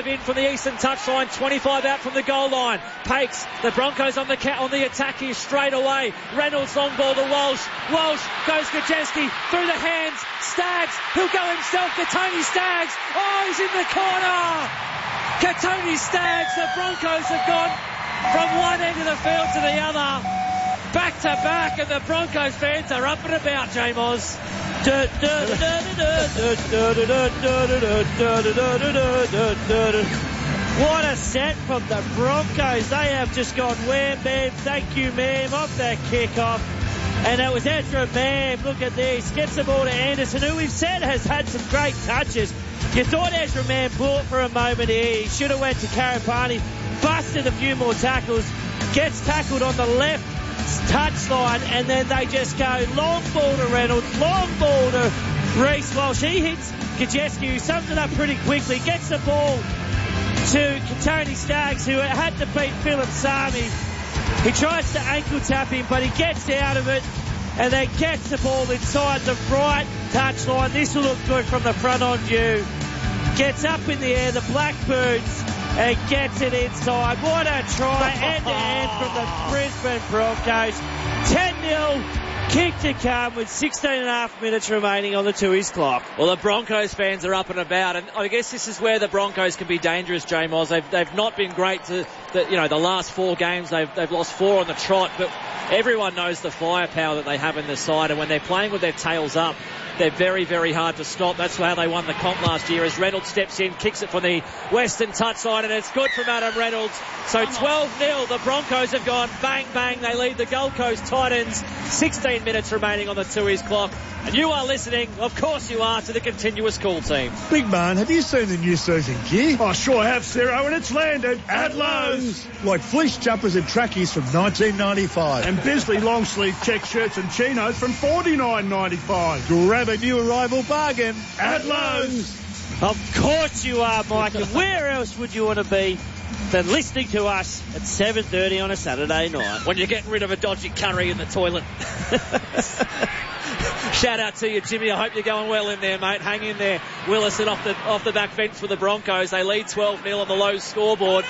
in from the eastern touchline, 25 out from the goal line. Pakes, the Broncos on the attack here straight away. Reynolds long ball to Walsh. Walsh goes Gajewski through the hands. Staggs, he'll go himself. Tony Staggs. Oh, he's in the corner. Tony Staggs. The Broncos have gone from one end of the field to the other, back to back, and the Broncos fans are up and about, J-Moz. What a set from the Broncos. They have just gone wham, bam, thank you, ma'am, off that kickoff. And it was Ezra Mam. Look at this. Gets the ball to Anderson, who we've said has had some great touches. You thought Ezra Mam blew it for a moment here. He should have went to Karapani. Busted a few more tackles. Gets tackled on the left touchline, and then they just go long ball to Reynolds, long ball to Reece Walsh. He hits Gajewski, who sums it up pretty quickly. Gets the ball to Tony Staggs, who had to beat Philip Sami. He tries to ankle tap him, but he gets out of it and then gets the ball inside the right touchline. This will look good from the front on view. Gets up in the air, the black boots, and gets it inside. What a try, end-to-end from the Brisbane Broncos. 10-0. Kick to come with 16 and a half minutes remaining on the Tooheys clock. Well, the Broncos fans are up and about, and I guess this is where the Broncos can be dangerous, J-Moz. They've not been great the last 4 games. They've lost 4 on the trot, but everyone knows the firepower that they have in their side, and when they're playing with their tails up, they're very, very hard to stop. That's how they won the comp last year, as Reynolds steps in, kicks it from the western touchline, and it's good from Adam Reynolds. So 12-0, the Broncos have gone bang, bang. They lead the Gold Coast Titans. 16 minutes remaining on the Tooheys clock. And you are listening, of course you are, to the Continuous Call team. Big man, have you seen the new season gear? I sure have, Ciro, and it's landed at Lowe's. Like fleece jumpers and trackies from 1995. And Bisley long sleeve check shirts and chinos from $49.95. Grab a new arrival bargain at Lowe's. Of course you are, Mike. And where else would you want to be than listening to us at 7:30 on a Saturday night? When you're getting rid of a dodgy curry in the toilet. Shout out to you, Jimmy. I hope you're going well in there, mate. Hang in there. Willison off the back bench for the Broncos. They lead 12-0 on the Lowe's scoreboard.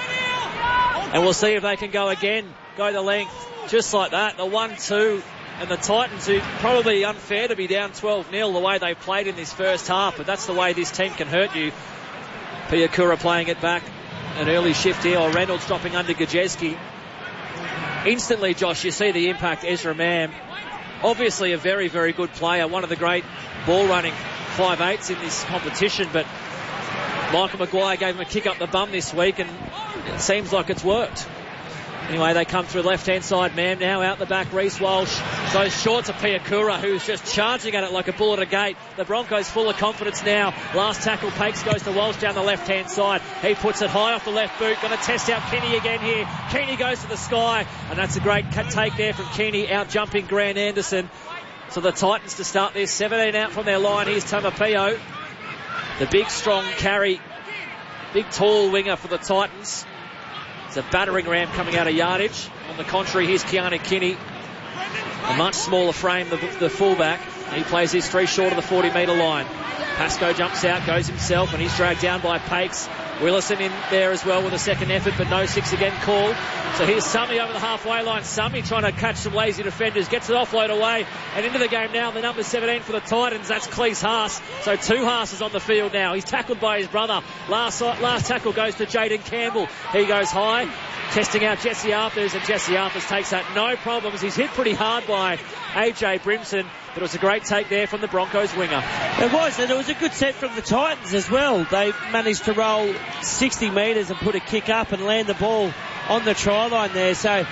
And we'll see if they can go again. Go the length. Just like that. The 1-2. And the Titans, who probably unfair to be down 12-0 the way they played in this first half, but that's the way this team can hurt you. Piakura playing it back. An early shift here. Or Reynolds dropping under Gajewski. Instantly, Josh, you see the impact. Ezra Mam, obviously a very, very good player. One of the great ball-running 5'8" in this competition, but Michael Maguire gave him a kick up the bum this week, and it seems like it's worked. Anyway, they come through left-hand side. Mam now out the back. Reece Walsh goes short to Piakura, who's just charging at it like a bull at a gate. The Broncos full of confidence now. Last tackle, Pakes goes to Walsh down the left-hand side. He puts it high off the left boot. Going to test out Kenny again here. Kenny goes to the sky, and that's a great take there from Kenny, out-jumping Grant Anderson. So the Titans to start this. 17 out from their line. Here's Tamapio. The big, strong carry. Big, tall winger for the Titans. It's a battering ram coming out of yardage. On the contrary, here's Keanu Kinney. A much smaller frame, the fullback. He plays his 3 short of the 40-metre line. Pascoe jumps out, goes himself, and he's dragged down by Pakes. Willison in there as well with a second effort, but no 6 again called. So here's Summy over the halfway line. Summy trying to catch some lazy defenders, gets it offload away, and into the game now. The number 17 for the Titans, that's Cleese Haas. So 2 Haases on the field now. He's tackled by his brother. Last tackle goes to Jaden Campbell. He goes high, testing out Jesse Arthurs, and Jesse Arthurs takes that no problems. He's hit pretty hard by AJ Brimson, but it was a great take there from the Broncos winger. It was, and it was a good set from the Titans as well. They managed to roll 60 metres and put a kick up and land the ball on the try line there. So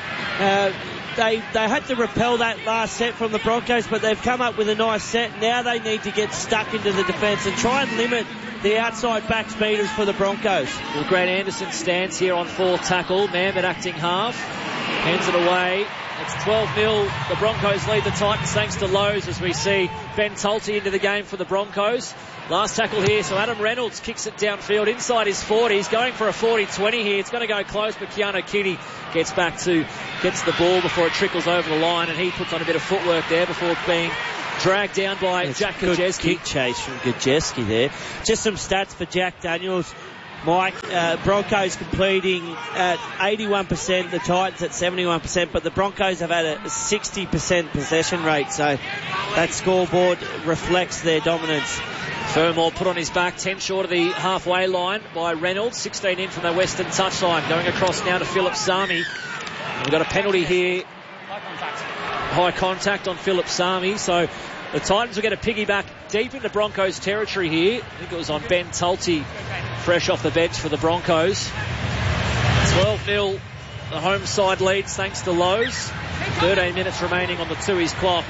they had to repel that last set from the Broncos, but they've come up with a nice set. Now they need to get stuck into the defence and try and limit the outside back speeders for the Broncos. Well, Grant Anderson stands here on 4th tackle. Mammoth acting half. Hands it away. It's 12-0. The Broncos lead the Titans thanks to Lowe's, as we see Ben Tulty into the game for the Broncos. Last tackle here, so Adam Reynolds kicks it downfield inside his 40. He's going for a 40-20 here. It's going to go close, but Keanu Kinney gets the ball before it trickles over the line, and he puts on a bit of footwork there before being dragged down by Jack Gajewski. Kick chase from Gajewski there. Just some stats for Jack Daniels. Mike, Broncos completing at 81%, the Titans at 71%, but the Broncos have had a 60% possession rate, so that scoreboard reflects their dominance. Fermor put on his back, 10 short of the halfway line by Reynolds, 16 in from the western touchline, going across now to Philip Sami. We've got a penalty here. High contact on Philip Sami, so the Titans will get a piggyback deep into Broncos territory here. I think it was on Ben Tulty, fresh off the bench for the Broncos. 12-0, the home side leads thanks to Lowe's. 13 minutes remaining on the Tooheys clock.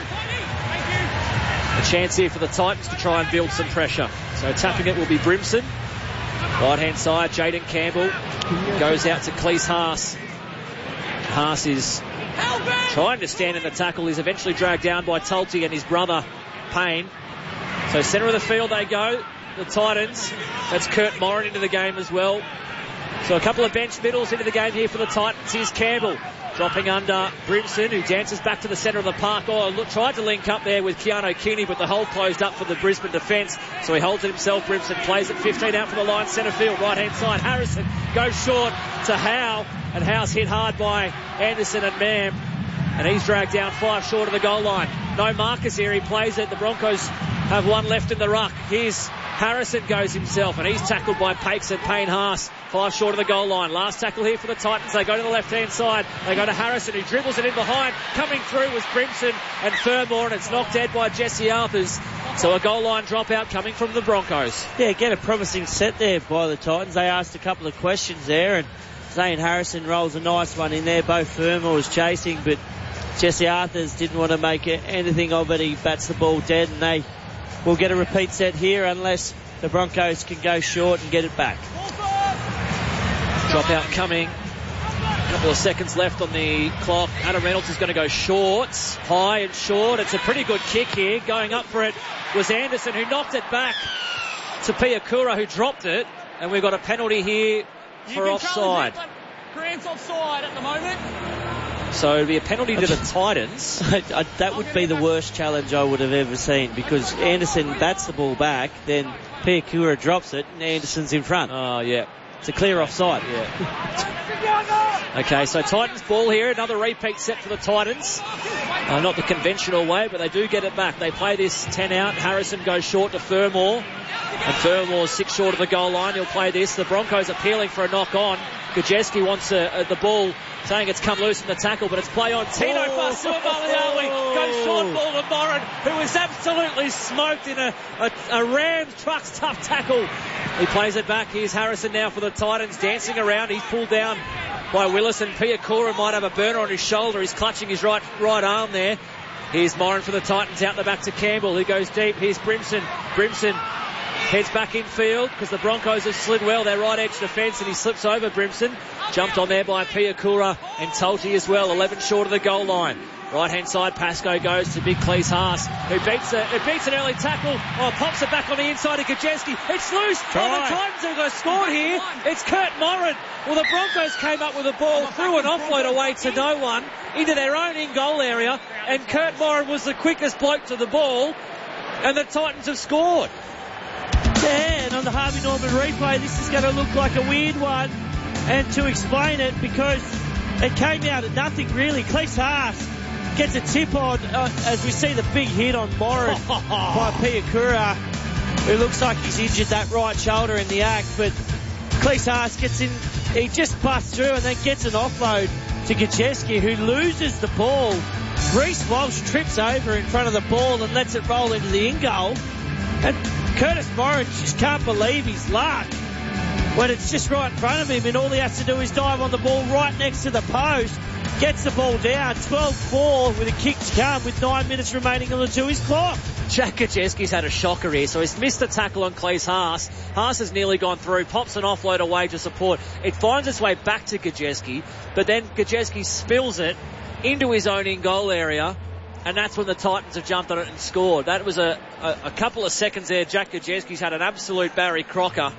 A chance here for the Titans to try and build some pressure. So tapping it will be Brimson. Right-hand side, Jaden Campbell goes out to Cleese Haas. Haas is trying to stand in the tackle. He's eventually dragged down by Tulty and his brother, Payne. So centre of the field they go, the Titans. That's Kurt Morin into the game as well. So a couple of bench middles into the game here for the Titans. Here's Campbell dropping under Brimson, who dances back to the centre of the park. Tried to link up there with Keanu Kearney, but the hole closed up for the Brisbane defence. So he holds it himself. Brimson plays it 15 out from the line, centre field, right-hand side. Harrison goes short to Howe, and Howe's hit hard by Anderson and Mam. And he's dragged down 5 short of the goal line. No Marcus here. He plays it. The Broncos have one left in the ruck. Here's Harrison goes himself, and he's tackled by Pakes and Payne Haas. 5 short of the goal line. Last tackle here for the Titans. They go to the left-hand side. They go to Harrison, who dribbles it in behind. Coming through was Brimson and Fermor, and it's knocked dead by Jesse Arthurs. So a goal line dropout coming from the Broncos. Yeah, again, a promising set there by the Titans. They asked a couple of questions there, and Zane Harrison rolls a nice one in there. Both Fermor was chasing, but Jesse Arthurs didn't want to make anything of it. He bats the ball dead, and they will get a repeat set here unless the Broncos can go short and get it back. Dropout coming. A couple of seconds left on the clock. Adam Reynolds is going to go short. High and short. It's a pretty good kick here. Going up for it was Anderson, who knocked it back to Piakura, who dropped it. And we've got a penalty here for offside. Grant's offside at the moment. So it'll be a penalty to the Titans. That would be the worst challenge I would have ever seen, because Anderson bats the ball back, then Piakura drops it, and Anderson's in front. Oh, yeah. It's a clear offside. Yeah. Okay, so Titans ball here. Another repeat set for the Titans. Not the conventional way, but they do get it back. They play this 10 out. Harrison goes short to Fermor. And Fermor's 6 short of the goal line. He'll play this. The Broncos appealing for a knock on. Gajeski wants the ball, saying it's come loose in the tackle, but it's play on. Tino Fasuamaleaui goes short ball to Morin, who was absolutely smoked in a Rams trucks tough tackle. He plays it back. Here's Harrison now for the Titans, dancing around. He's pulled down by Willis, and Piakura might have a burner on his shoulder. He's clutching his right arm there. Here's Morin for the Titans, out the back to Campbell, who goes deep. Here's Brimson. Brimson heads back in field because the Broncos have slid well their right edge defence, and he slips over Brimson. Jumped on there by Piakura and Tulty as well. 11 short of the goal line. Right-hand side, Pascoe goes to Big Cleese Haas, who beats an early tackle. Pops it back on the inside of Gajeski. It's loose. The Titans have got scored here. It's Kurt Morin. Well, the Broncos came up with a ball, threw an offload away to no one into their own in-goal area, and Kurt Morin was the quickest bloke to the ball, and the Titans have scored. Yeah, and on the Harvey Norman replay, this is going to look like a weird one. And to explain it, because it came out of nothing really. Cleese Haas gets a tip on, as we see the big hit on Morin by Piakura, who looks like he's injured that right shoulder in the act. But Cleese Haas gets in, he just busts through and then gets an offload to Gajeski, who loses the ball. Reece Walsh trips over in front of the ball and lets it roll into the in-goal. And Curtis Morin just can't believe his luck when it's just right in front of him, and all he has to do is dive on the ball right next to the post. Gets the ball down, 12-4 with a kick to come with 9 minutes remaining on the Tooheys clock. Jack Gajeski's had a shocker here, so he's missed the tackle on Cleese Haas. Haas has nearly gone through, pops an offload away to support. It finds its way back to Gajeski, but then Gajeski spills it into his own in-goal area, and that's when the Titans have jumped on it and scored. That was a couple of seconds there. Jack Gajeski's had an absolute Barry Crocker.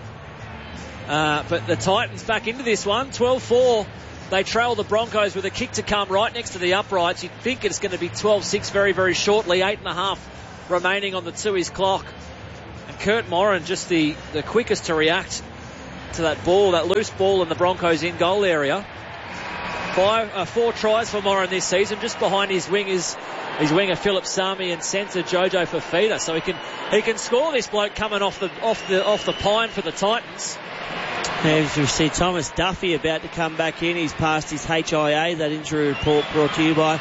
But the Titans back into this one, 12-4. They trail the Broncos with a kick to come right next to the uprights. You'd think it's going to be 12-6 very, very shortly. 8.5 remaining on the Tooheys clock. And Kurt Morin just the quickest to react to that ball, that loose ball in the Broncos in goal area. 4 tries for Moran this season. Just behind his wing is his winger Philip Sami and centre Jojo Fafita. So he can score, this bloke coming off the pine for the Titans. As you see Thomas Duffy about to come back in. He's passed his HIA. That injury report brought to you by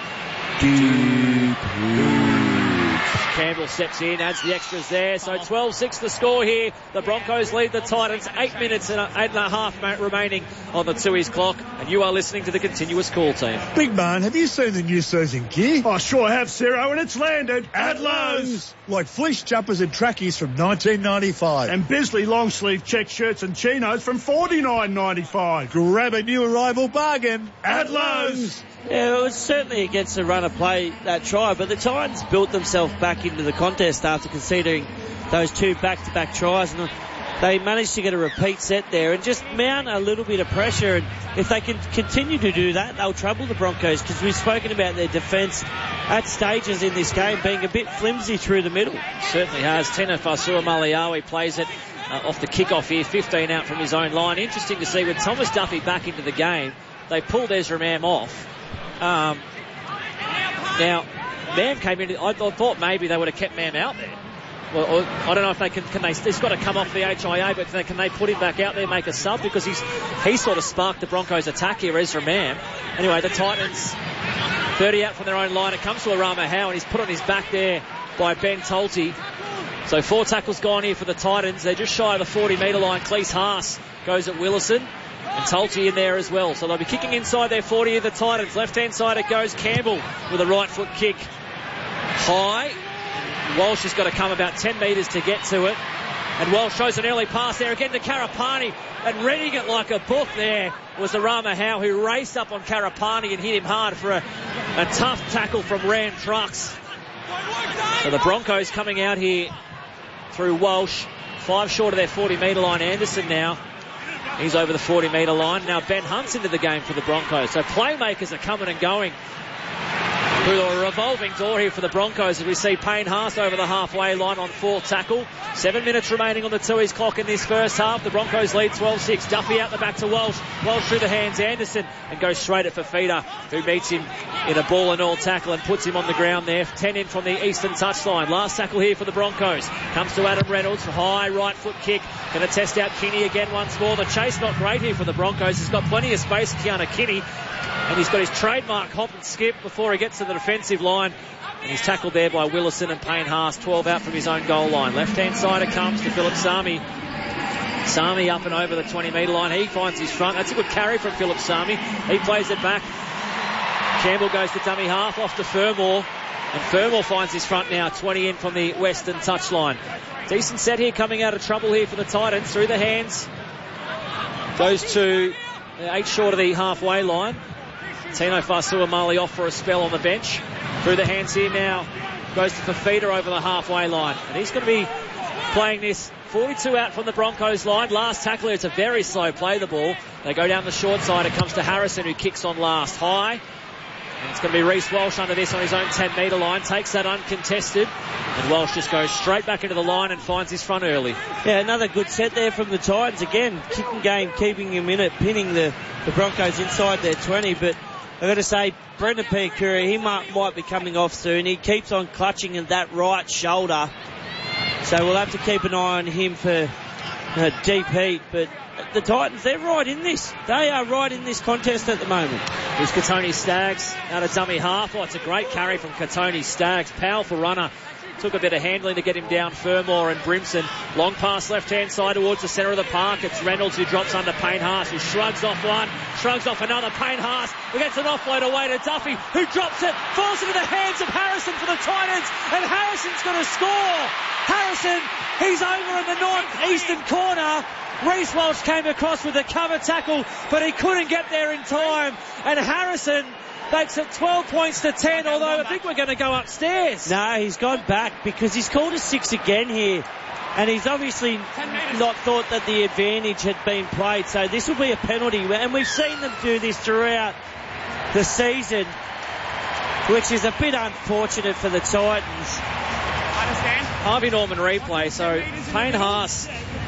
Duke. Campbell steps in, adds the extras there. So 12-6 the score here. The Broncos lead the Titans. 8 minutes and 8.5 remaining on the Tooheys clock. And you are listening to the Continuous Call team. Big man, have you seen the new Susan gear? I sure have, Ciro, and it's landed at Lowe's. Like fleece jumpers and trackies from 1995. And Bisley long sleeve check shirts and chinos from $49.95. Grab a new arrival bargain at Lowe's. Yeah, it was certainly against the run of play, that try, but the Titans built themselves back into the contest after conceding those 2 back-to-back tries, and they managed to get a repeat set there and just mount a little bit of pressure. And if they can continue to do that, they'll trouble the Broncos, because we've spoken about their defence at stages in this game being a bit flimsy through the middle. Certainly has. Tino Fasua-Maliawi plays it off the kick-off here, 15 out from his own line. Interesting to see with Thomas Duffy back into the game, they pulled Ezra Mam off. Now, Mam came in. I thought maybe they would have kept Mam out there. Well, I don't know if they can they? He's got to come off the HIA, but can they put him back out there, make a sub, because he sort of sparked the Broncos' attack here, Ezra Mam. Anyway, the Titans 30 out from their own line. It comes to Arama Howe, and he's put on his back there by Ben Tolte. So 4 tackles gone here for the Titans. They're just shy of the 40-metre line. Cleese Haas goes at Willison. And Tolte in there as well. So they'll be kicking inside their 40 of the Titans. Left-hand side it goes. Campbell with a right foot kick. High. Walsh has got to come about 10 metres to get to it. And Walsh shows an early pass there again to Karapani. And reading it like a book there was Arama Howe, who raced up on Karapani and hit him hard for a tough tackle from Rand Trucks. So the Broncos coming out here through Walsh. 5 short of their 40-metre line. Anderson now. He's over the 40-metre line. Now Ben Hunt's into the game for the Broncos. So playmakers are coming and going through the revolving door here for the Broncos, as we see Payne Haas over the halfway line on 4th tackle. 7 minutes remaining on the Tooheys clock in this first half. The Broncos lead 12-6. Duffy out the back to Walsh. Walsh through the hands Anderson and goes straight at Fafita, who meets him in a ball and all tackle and puts him on the ground there. 10 in from the eastern touchline. Last tackle here for the Broncos. Comes to Adam Reynolds. High right foot kick. Going to test out Kinney again once more. The chase not great here for the Broncos. He's got plenty of space, Keanu Kinney. And he's got his trademark hop and skip before he gets to the defensive line. And he's tackled there by Willison and Payne Haas. 12 out from his own goal line. Left-hand side it comes to Philip Sami. Sami up and over the 20-metre line. He finds his front. That's a good carry from Philip Sami. He plays it back. Campbell goes to dummy half off to Fermor. And Fermor finds his front now. 20 in from the western touchline. Decent set here, coming out of trouble here for the Titans. Through the hands. Goes to 8 short of the halfway line. Tino Fasua-Mali off for a spell on the bench. Through the hands here now. Goes to Fafita over the halfway line. And he's going to be playing this 42 out from the Broncos line. Last tackler, it's a very slow play, the ball. They go down the short side. It comes to Harrison, who kicks on last. High. And it's going to be Reece Walsh under this on his own 10-metre line. Takes that uncontested. And Walsh just goes straight back into the line and finds his front early. Yeah, another good set there from the Titans. Again, kicking game, keeping him in it, pinning the Broncos inside their 20. But I've got to say, Brendan Piakura, he might be coming off soon. He keeps on clutching at that right shoulder. So we'll have to keep an eye on him for deep heat. But the Titans, they're right in this. They are right in this contest at the moment. Here's Katoni Staggs out of dummy half. Oh, it's a great carry from Katoni Staggs. Powerful runner. Took a bit of handling to get him down. Fermor and Brimson. Long pass left-hand side towards the centre of the park. It's Reynolds who drops under Payne Haas, who shrugs off one, shrugs off another. Payne Haas who gets an offload away to Duffy, who drops it, falls into the hands of Harrison for the Titans, and Harrison's going to score. Harrison, he's over in the north-eastern corner. Reece Walsh came across with a cover tackle, but he couldn't get there in time, and Harrison makes it 12 points to 10, although I think we're going to go upstairs. No, he's gone back because he's called a 6 again here. And he's obviously not thought that the advantage had been played. So this will be a penalty. And we've seen them do this throughout the season, which is a bit unfortunate for the Titans. Harvey Norman replay. So Payne Haas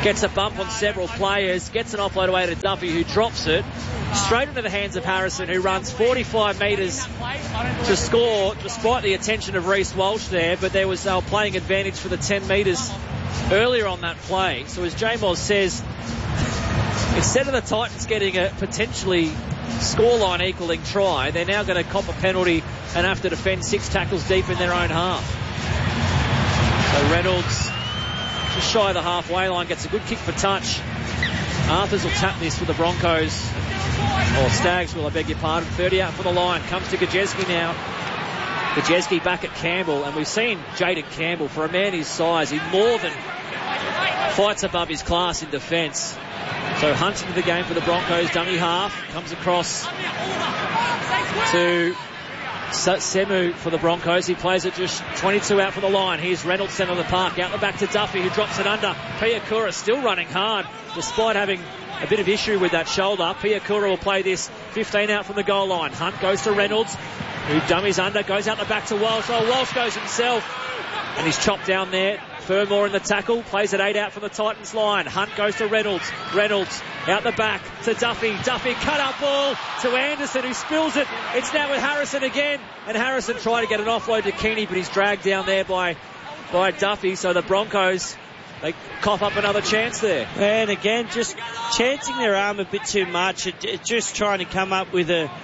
Gets a bump on several players, gets an offload away to Duffy, who drops it straight into the hands of Harrison, who runs 45 metres to score, despite the attention of Reece Walsh there, but they were playing advantage for the 10 metres earlier on that play. So as J-Moz says, instead of the Titans getting a potentially scoreline equaling try, they're now going to cop a penalty and have to defend 6 tackles deep in their own half. So Reynolds, just shy of the halfway line, gets a good kick for touch. Arthurs will tap this for the Broncos. Or Stags will, I beg your pardon. 30 out for the line. Comes to Gajewski now. Gajewski back at Campbell. And we've seen Jaden Campbell, for a man his size, he more than fights above his class in defence. So Hunt into the game for the Broncos. Dummy half. Comes across to Semu for the Broncos. He plays it just 22 out for the line. Here's Reynolds, centre of the park. Out the back to Duffy, who drops it under. Piakura still running hard, despite having a bit of issue with that shoulder. Piakura will play this 15 out from the goal line. Hunt goes to Reynolds, who dummies under, goes out the back to Walsh. Oh, Walsh goes himself, and he's chopped down there. Fermor in the tackle, plays it 8 out from the Titans line. Hunt goes to Reynolds. Reynolds out the back to Duffy. Duffy cut up ball to Anderson, who spills it. It's now with Harrison again, and Harrison tried to get an offload to Keeney, but he's dragged down there by Duffy. So the Broncos, they cough up another chance there. And again, just chancing their arm a bit too much. Just trying to come up with a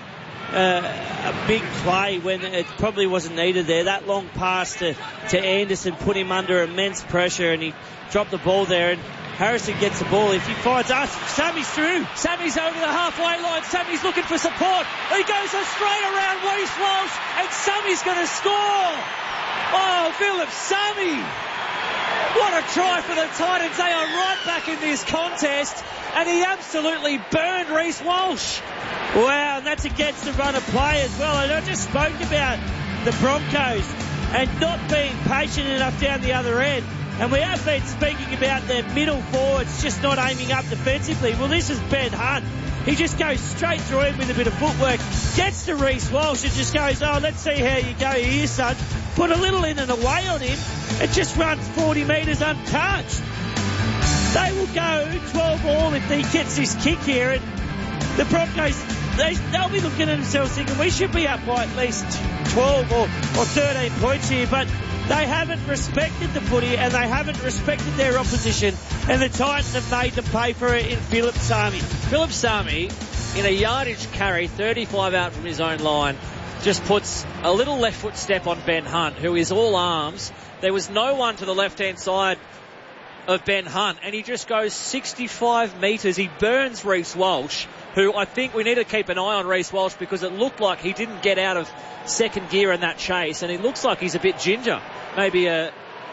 big play when it probably wasn't needed there. That long pass to Anderson put him under immense pressure, and he dropped the ball there, and Harrison gets the ball. If he finds us, Sammy's through. Sammy's over the halfway line. Sammy's looking for support. He goes straight around Reece Walsh, and Sammy's going to score. Oh, Philip Sammy. What a try for the Titans. They are right back in this contest, and he absolutely burned Reece Walsh. Wow, and that's against the run of play as well. And I just spoke about the Broncos and not being patient enough down the other end. And we have been speaking about their middle forwards just not aiming up defensively. Well, this is Ben Hunt. He just goes straight through him with a bit of footwork, gets to Reece Walsh and just goes, oh, let's see how you go here, son. Put a little in and away on him. It just runs 40 metres untouched. They will go 12 all if he gets this kick here. And the Broncos, they'll be looking at themselves thinking we should be up by at least 12 or 13 points here. But they haven't respected the footy and they haven't respected their opposition. And the Titans have made them pay for it in Philip Sami. Philip Sami, in a yardage carry, 35 out from his own line, just puts a little left foot step on Ben Hunt, who is all arms. There was no one to the left-hand side of Ben Hunt, and he just goes 65 metres. He burns Reece Walsh, who I think we need to keep an eye on Reece Walsh because it looked like he didn't get out of second gear in that chase, and he looks like he's a bit ginger. Maybe a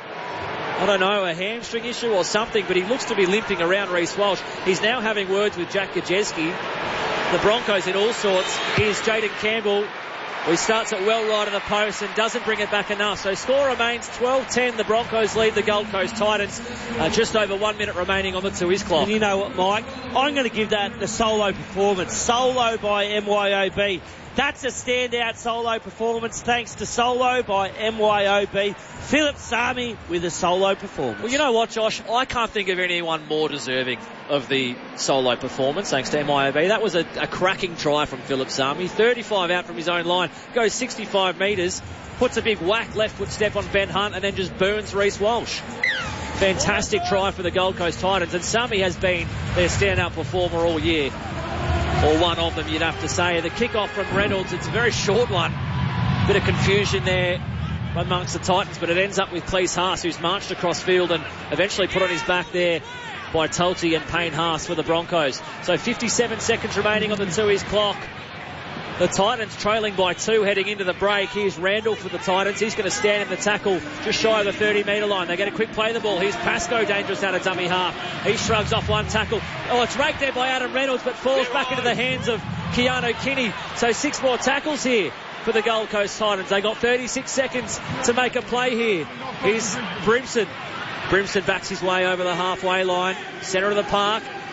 hamstring issue or something, but he looks to be limping around Reece Walsh. He's now having words with Jack Gajewski. The Broncos in all sorts. Here's Jaden Campbell. He starts it well right of the post and doesn't bring it back enough. So score remains 12-10. The Broncos lead the Gold Coast Titans. Just over 1 minute remaining on the to-is clock. And you know what, Mike? I'm going to give that the solo performance. Solo by MYOB. That's a standout solo performance thanks to Solo by MYOB. Philip Sami with a solo performance. Well, you know what, Josh? I can't think of anyone more deserving of the solo performance thanks to MYOB. That was a cracking try from Philip Sami. 35 out from his own line. Goes 65 metres. Puts a big whack left foot step on Ben Hunt and then just burns Reece Walsh. Fantastic try for the Gold Coast Titans. And Sami has been their standout performer all year. Or one of them, you'd have to say. The kick-off from Reynolds, it's a very short one. Bit of confusion there amongst the Titans, but it ends up with Cleese Haas, who's marched across field and eventually put on his back there by Tulty and Payne Haas for the Broncos. So 57 seconds remaining on the to-is clock. The Titans trailing by 2 heading into the break. Here's Randall for the Titans. He's going to stand in the tackle just shy of the 30-metre line. They get a quick play the ball. Here's Pascoe, dangerous out of dummy half. He shrugs off one tackle. Oh, it's raked there by Adam Reynolds, but falls back into the hands of Keanu Kinney. So 6 more tackles here for the Gold Coast Titans. They got 36 seconds to make a play here. Here's Brimson. Brimson backs his way over the halfway line. Centre of the park.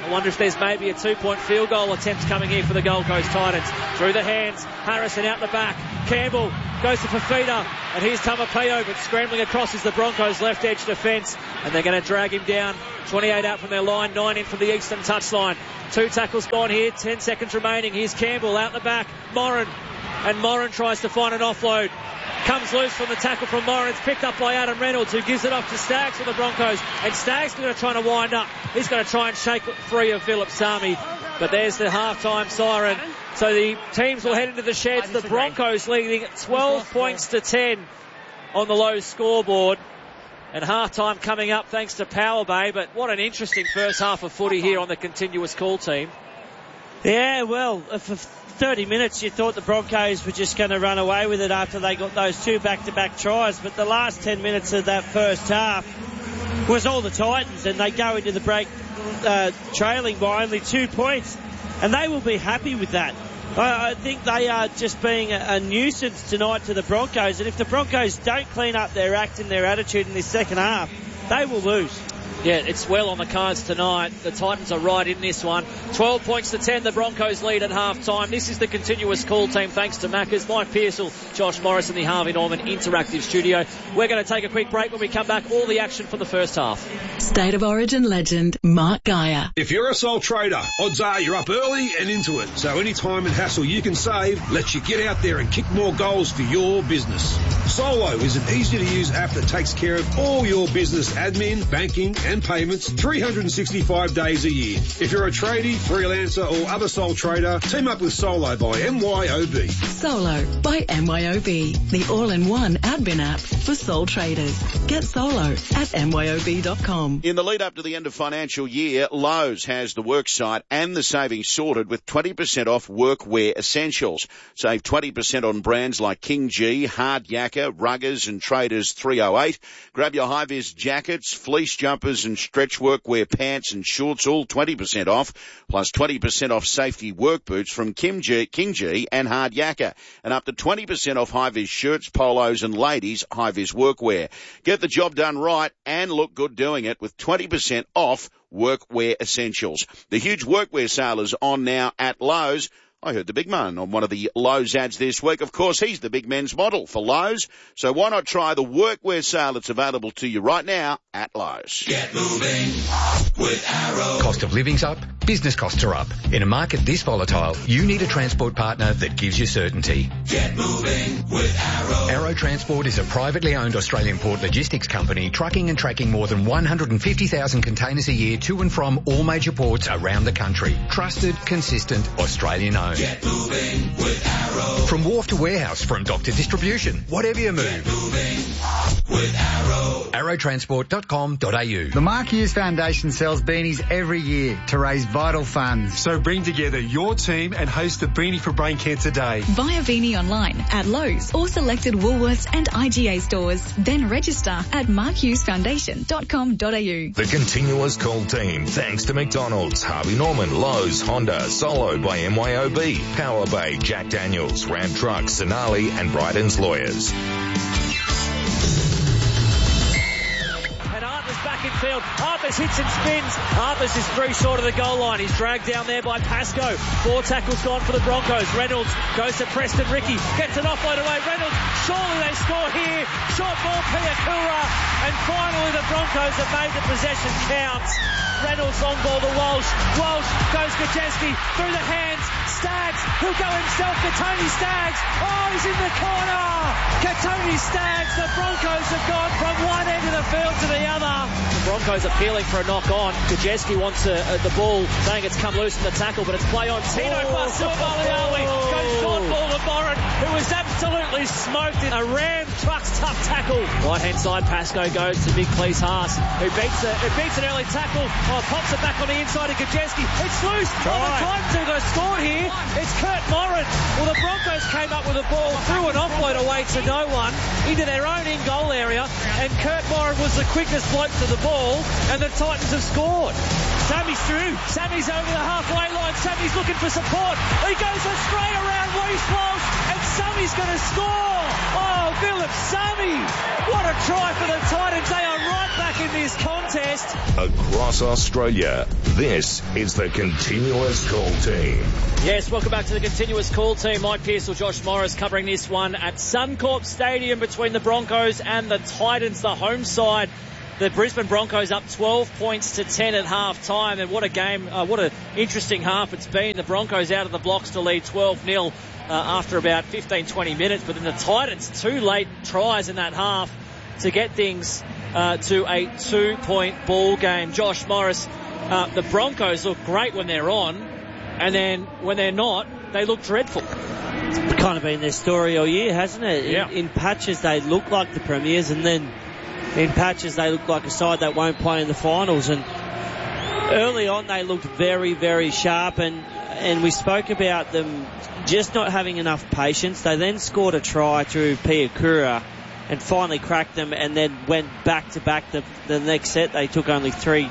I wonder if there's maybe a 2-point field goal attempt coming here for the Gold Coast Titans. Through the hands, Harrison out the back. Campbell goes to Fafita, and here's Taumapeo, but scrambling across is the Broncos' left edge defence, and they're going to drag him down. 28 out from their line, 9 in from the eastern touchline. 2 tackles gone here, 10 seconds remaining. Here's Campbell out the back. Moran, and Moran tries to find an offload. Comes loose from the tackle from Moran. It's picked up by Adam Reynolds, who gives it off to Staggs for the Broncos. And Staggs is going to try to wind up. He's going to try and shake it free of Philip Sami. But there's the half-time siren. So the teams will head into the sheds. The Broncos leading 12 points to 10 on the low scoreboard. And half-time coming up thanks to Power Bay. But what an interesting first half of footy here on the continuous call team. Yeah, well, for 30 minutes you thought the Broncos were just going to run away with it after they got those 2 back-to-back tries, but the last 10 minutes of that first half was all the Titans, and they go into the break trailing by only 2 points, and they will be happy with that. I think they are just being a nuisance tonight to the Broncos, and if the Broncos don't clean up their act and their attitude in this second half, they will lose. Yeah, it's well on the cards tonight. The Titans are right in this one. 12 points to 10, the Broncos lead at half-time. This is the continuous call team, thanks to Maccas, Mike Pearsall, Josh Morris and the Harvey Norman Interactive Studio. We're going to take a quick break. When we come back, all the action for the first half. State of Origin legend, Mark Geyer. If you're a sole trader, odds are you're up early and into it. So any time and hassle you can save lets you get out there and kick more goals for your business. Solo is an easy-to-use app that takes care of all your business admin, banking and payments 365 days a year. If you're a tradie, freelancer or other sole trader, team up with Solo by MYOB. Solo by MYOB, the all-in-one admin app for sole traders. Get Solo at MYOB.com. In the lead up to the end of financial year, Lowe's has the worksite and the savings sorted with 20% off workwear essentials. Save 20% on brands like King G, Hard Yakka, Ruggers and Traders 308. Grab your high-vis jackets, fleece jumpers and stretch workwear pants and shorts, all 20% off, plus 20% off safety work boots from King G and Hard Yakka, and up to 20% off high-vis shirts, polos and ladies' high-vis workwear. Get the job done right and look good doing it with 20% off workwear essentials. The huge workwear sale is on now at Lowe's. I heard the big man on one of the Lowe's ads this week. Of course, he's the big men's model for Lowe's. So why not try the workwear sale that's available to you right now at Lowe's. Get moving with Arrow. Cost of living's up, business costs are up. In a market this volatile, you need a transport partner that gives you certainty. Get moving with Arrow. Arrow Transport is a privately owned Australian port logistics company trucking and tracking more than 150,000 containers a year to and from all major ports around the country. Trusted, consistent, Australian-owned. Get moving with Arrow. From wharf to warehouse, from dock to distribution, whatever you move. Get moving with Arrow. Arrowtransport.com.au. The Mark Hughes Foundation sells beanies every year to raise vital funds. So bring together your team and host the Beanie for Brain Cancer Day. Buy a beanie online at Lowe's or selected Woolworths and IGA stores. Then register at markhughesfoundation.com.au. The continuous call team, thanks to McDonald's, Harvey Norman, Lowe's, Honda, Solo by MYOB, Power Bay, Jack Daniels, Ram Trucks, Sonali and Bryden's Lawyers. Back in field. Harpers hits and spins. Harpers is very short of the goal line. He's dragged down there by Pascoe. 4 tackles gone for the Broncos. Reynolds goes to Preston Ricky. Gets an offload away. Reynolds, surely they score here. Short ball, Piakura. And finally the Broncos have made the possession count. Reynolds long ball to Walsh. Walsh goes Gajeski through the hands. Staggs, who'll go himself. Katoni Staggs. Oh, he's in the corner. Katoni Staggs. The Broncos have gone from one end of the field to the other. The Broncos appealing for a knock-on. Gajeski wants the ball, saying it's come loose in the tackle, but it's play on. Tino Fa'asuamaleaui goes short ball to Moran, who was absolutely smoked in a Ram Trucks tough tackle. Right-hand side, Pascoe goes to Big Cleese Haas, who beats an early tackle. Pops it back on the inside of Gajeski. It's loose. The Titans are going to score here. It's Kurt Moran. Well, the Broncos came up with a ball, threw an offload away to no one into their own in-goal area, and Kurt Moran was the quickest bloke to the ball, and the Titans have scored. Sammy's through. Sammy's over the halfway line. Sammy's looking for support. He goes a straight around Reece Walsh, and Sammy's going to score. Oh, Philip Sammy. What a try for the Titans. They are right back in this contest. Across Australia, this is the Continuous Call Team. Yes, welcome back to the Continuous Call Team. Mike Pearce or Josh Morris covering this one at Suncorp Stadium between the Broncos and the Titans, the home side. The Brisbane Broncos up 12 points to 10 at half time, and what a game, what an interesting half it's been. The Broncos out of the blocks to lead 12-0 after about 15-20 minutes, but then the Titans 2 late tries in that half to get things to a 2-point ball game. Josh Morris, the Broncos look great when they're on, and then when they're not, they look dreadful. It's kind of been their story all year, hasn't it? Yeah. In patches they look like the Premiers, and then in patches they look like a side that won't play in the finals. And early on they looked very, very sharp, and we spoke about them just not having enough patience. They then scored a try through Piakura and finally cracked them, and then went back to back the next set. They took only three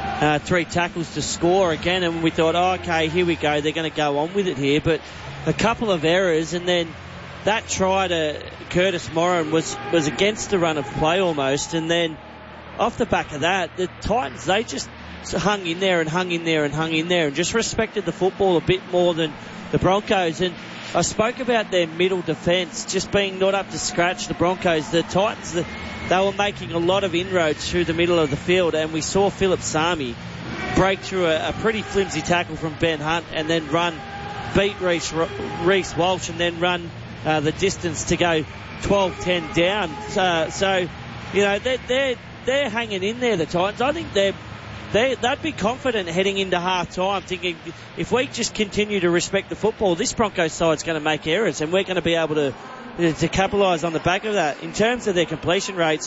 tackles to score again, and we thought, oh, okay, here we go, they're going to go on with it here. But a couple of errors, and then that try to Curtis Moran was against the run of play almost, and then off the back of that, the Titans, they just hung in there and just respected the football a bit more than the Broncos. And I spoke about their middle defence just being not up to scratch. The Broncos, the Titans, they were making a lot of inroads through the middle of the field, and we saw Philip Sami break through a pretty flimsy tackle from Ben Hunt and then beat Reece Walsh and then run the distance to go 12-10 down. So you know, they're hanging in there, the Titans. I think they'd be confident heading into half-time, thinking if we just continue to respect the football, this Broncos side's going to make errors, and we're going to be able to capitalise on the back of that. In terms of their completion rates,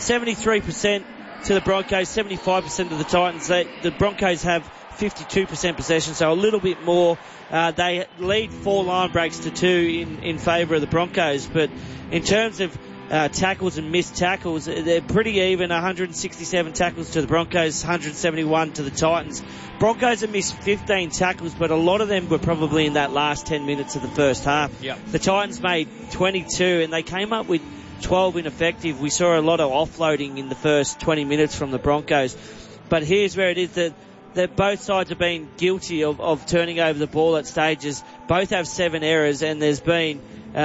73% to the Broncos, 75% to the Titans. The Broncos have 52% possession, so a little bit more. They lead 4 line breaks to 2 in favour of the Broncos, but in terms of tackles and missed tackles, they're pretty even. 167 tackles to the Broncos, 171 to the Titans. Broncos have missed 15 tackles, but a lot of them were probably in that last 10 minutes of the first half. Yep. The Titans made 22, and they came up with 12 ineffective. We saw a lot of offloading in the first 20 minutes from the Broncos. But here's where it is that both sides have been guilty of turning over the ball at stages. Both have 7 errors, and there's been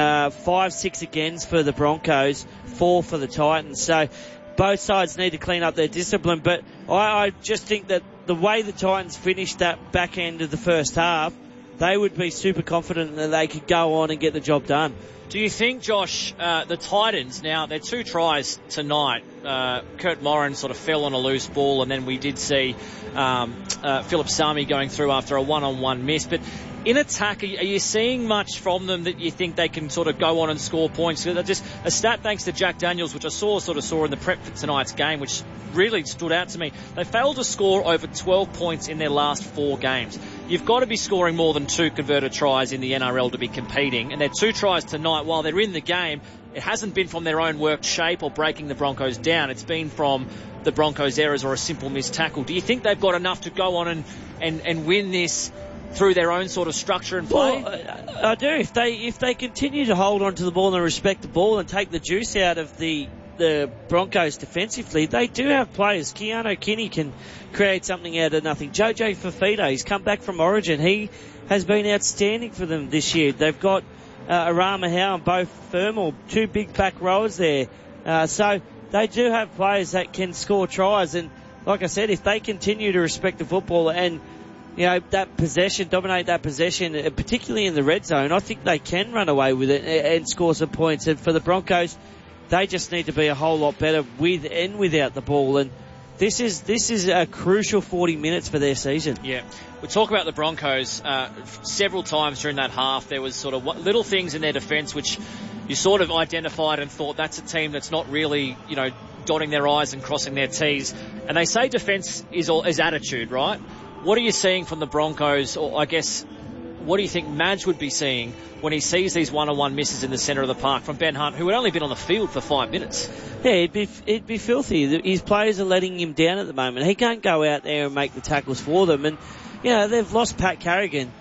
5-6 against for the Broncos, 4 for the Titans. So both sides need to clean up their discipline. But I just think that the way the Titans finished that back end of the first half, they would be super confident that they could go on and get the job done. Do you think, Josh, the Titans, now, their 2 tries tonight, Kurt Moran sort of fell on a loose ball, and then we did see Philip Sami going through after a one-on-one miss. But in attack, are you seeing much from them that you think they can sort of go on and score points? Just a stat thanks to Jack Daniels, which I saw in the prep for tonight's game, which really stood out to me. They failed to score over 12 points in their last 4 games. You've got to be scoring more than 2 converted tries in the NRL to be competing. And their 2 tries tonight, while they're in the game, it hasn't been from their own worked shape or breaking the Broncos down. It's been from the Broncos' errors or a simple missed tackle. Do you think they've got enough to go on and win this through their own sort of structure and play? Well, I do. If they continue to hold on to the ball and respect the ball and take the juice out of the Broncos defensively, they do have players. Keanu Kinney can create something out of nothing. JJ Fafita, he's come back from Origin. He has been outstanding for them this year. They've got Arama Howe and Beau Fermor, 2 big back rowers there. So they do have players that can score tries. And like I said, if they continue to respect the football and that possession, dominate that possession, particularly in the red zone, I think they can run away with it and score some points. And for the Broncos, they just need to be a whole lot better with and without the ball. And this is a crucial 40 minutes for their season. Yeah. We talk about the Broncos several times during that half. There was sort of little things in their defence which you sort of identified and thought that's a team that's not really, dotting their I's and crossing their T's. And they say defence is attitude, right? What are you seeing from the Broncos, or I guess, what do you think Madge would be seeing when he sees these one-on-one misses in the centre of the park from Ben Hunt, who had only been on the field for 5 minutes? Yeah, it'd be filthy. His players are letting him down at the moment. He can't go out there and make the tackles for them. And, they've lost Pat Carrigan.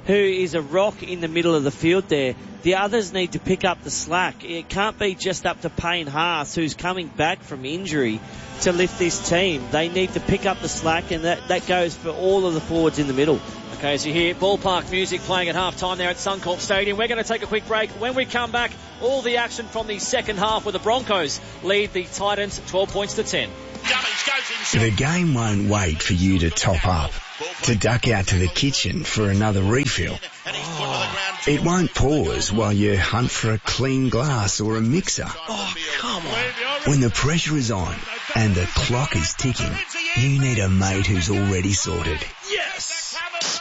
who is a rock in the middle of the field there. The others need to pick up the slack. It can't be just up to Payne Haas, who's coming back from injury, to lift this team. They need to pick up the slack, and that goes for all of the forwards in the middle. Okay, so you hear ballpark music playing at half-time there at Suncorp Stadium. We're going to take a quick break. When we come back, all the action from the second half where the Broncos lead the Titans 12 points to 10. The game won't wait for you to top up, to duck out to the kitchen for another refill. It won't pause while you hunt for a clean glass or a mixer. Oh, come on. When the pressure is on and the clock is ticking, you need a mate who's already sorted. Yes!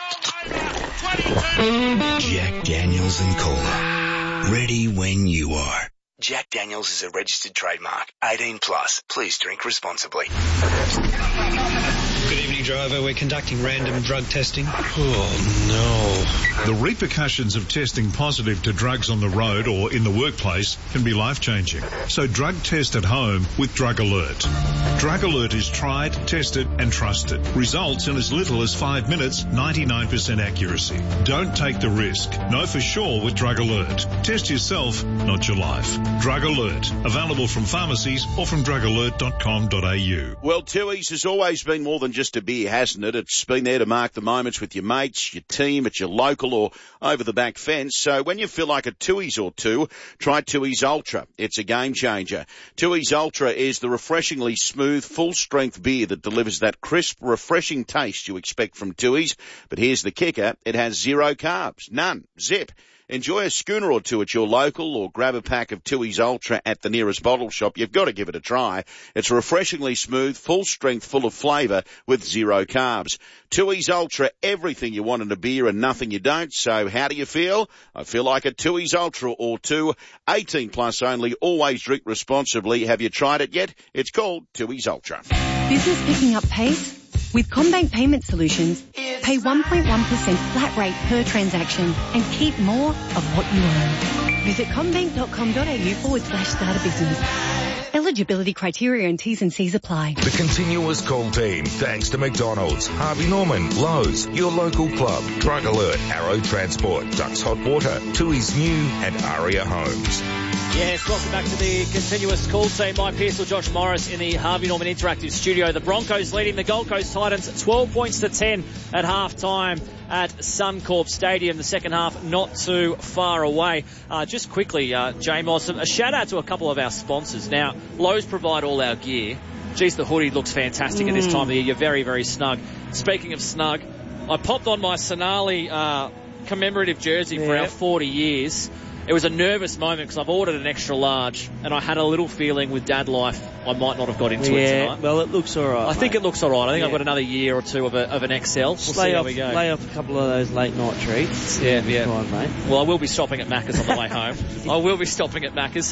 Jack Daniels and Cola. Ready when you are. Jack Daniels is a registered trademark. 18 plus. Please drink responsibly. Good evening, driver. We're conducting random drug testing. Oh, no. The repercussions of testing positive to drugs on the road or in the workplace can be life-changing. So drug test at home with Drug Alert. Drug Alert is tried, tested and trusted. Results in as little as 5 minutes, 99% accuracy. Don't take the risk. Know for sure with Drug Alert. Test yourself, not your life. Drug Alert. Available from pharmacies or from drugalert.com.au. Well, Tooheys has always been more than just a beer, hasn't it? It's been there to mark the moments with your mates, your team, at your local or over the back fence. So when you feel like a Tooheys or two, try Tooheys Ultra. It's a game changer. Tooheys Ultra is the refreshingly smooth, full-strength beer that delivers that crisp, refreshing taste you expect from Tooheys. But here's the kicker. It has 0 carbs. None. Zip. Enjoy a schooner or two at your local or grab a pack of Tooheys Ultra at the nearest bottle shop. You've got to give it a try. It's refreshingly smooth, full strength, full of flavour with 0 carbs. Tooheys Ultra, everything you want in a beer and nothing you don't. So how do you feel? I feel like a Tooheys Ultra or two. 18 plus only. Always drink responsibly. Have you tried it yet? It's called Tooheys Ultra. Business picking up pace? With CommBank Payment Solutions, pay 1.1% flat rate per transaction and keep more of what you earn. Visit commbank.com.au/start a business. Eligibility criteria and T's and C's apply. The continuous call team, thanks to McDonald's, Harvey Norman, Lowe's, your local club, Drug Alert, Arrow Transport, Ducks Hot Water, Tooheys New and Aria Homes. Yes, welcome back to the continuous call team. Mike Pearsall, Josh Morris in the Harvey Norman Interactive Studio. The Broncos leading the Gold Coast Titans 12 points to 10 at half-time at Suncorp Stadium. The second half not too far away. Just quickly, J-Moss, a shout-out to a couple of our sponsors. Now, Lowe's provide all our gear. Geez, the hoodie looks fantastic at this time of the year. You're very, very snug. Speaking of snug, I popped on my Sonali commemorative jersey for our 40 years. It was a nervous moment because I've ordered an extra large and I had a little feeling with dad life I might not have got into it tonight. Well, it looks all right. I think it looks all right. I think I've got another year or two of an XL. We'll see how we go. Lay off a couple of those late night treats. Yeah. Fine, mate. Well, I will be stopping at Macca's on the way home. I will be stopping at Macca's.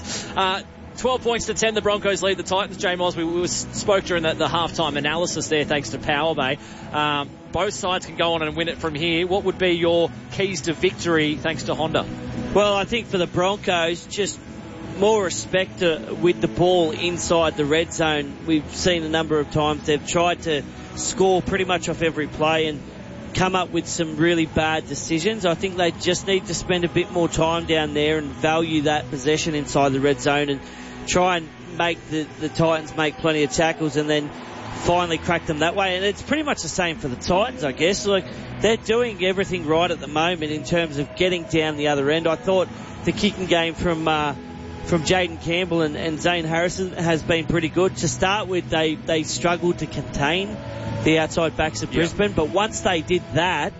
12 points to 10, the Broncos lead the Titans. Jay Moss, we spoke during the halftime analysis there, thanks to Power Bay. Both sides can go on and win it from here. What would be your keys to victory thanks to Honda? Well, I think for the Broncos, just more respect with the ball inside the red zone. We've seen a number of times they've tried to score pretty much off every play and come up with some really bad decisions. I think they just need to spend a bit more time down there and value that possession inside the red zone and try and make the Titans make plenty of tackles and then finally crack them that way. And it's pretty much the same for the Titans, I guess. Like, they're doing everything right at the moment in terms of getting down the other end. I thought the kicking game from Jaden Campbell and Zane Harrison has been pretty good. To start with, they struggled to contain the outside backs of Brisbane, but once they did that,